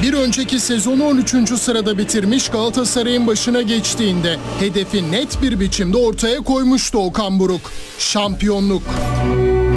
Bir önceki sezonu 13. sırada bitirmiş Galatasaray'ın başına geçtiğinde hedefi net bir biçimde ortaya koymuştu Okan Buruk. Şampiyonluk.